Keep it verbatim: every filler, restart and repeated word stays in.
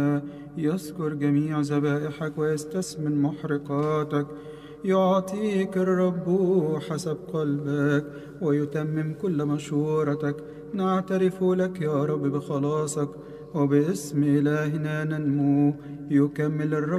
يذكر جميع ذبائحك ويستثمن محرقاتك. يعطيك الرب حسب قلبك ويتمم كل مشورتك. نعترف لك يا رب بخلاصك، وباسم إلهنا ننمو. يكمل الرب